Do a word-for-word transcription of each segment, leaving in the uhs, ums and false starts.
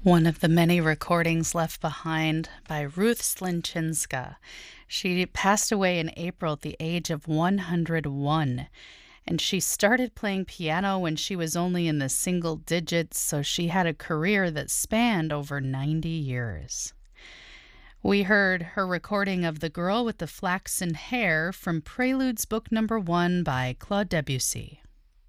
One of the many recordings left behind by Ruth Slinchinska. She passed away in April at the age of one hundred one, and she started playing piano when she was only in the single digits, so she had a career that spanned over ninety years. We heard her recording of The Girl with the Flaxen Hair from Preludes Book Number One by Claude Debussy.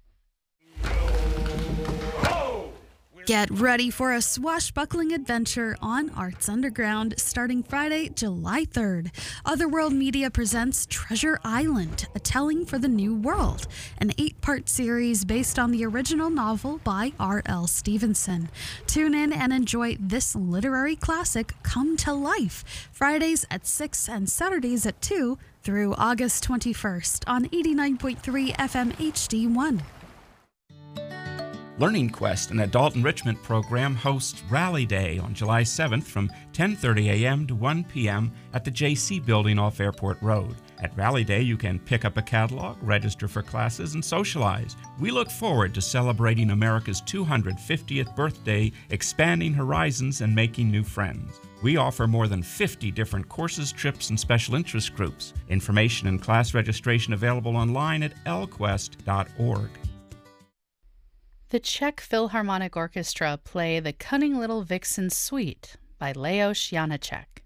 Get ready for a swashbuckling adventure on Arts Underground starting Friday, July third. Otherworld Media presents Treasure Island, A Telling for the New World, an eight-part series based on the original novel by R L Stevenson. Tune in and enjoy this literary classic come to life, Fridays at six and Saturdays at two through August twenty-first on eighty-nine point three F M H D one. Learning Quest, an adult enrichment program, hosts Rally Day on July seventh from ten thirty a.m. to one p.m. at the J C Building off Airport Road. At Rally Day, you can pick up a catalog, register for classes, and socialize. We look forward to celebrating America's two hundred fiftieth birthday, expanding horizons, and making new friends. We offer more than fifty different courses, trips, and special interest groups. Information and class registration available online at L quest dot org. The Czech Philharmonic Orchestra play The Cunning Little Vixen Suite by Leos Janáček.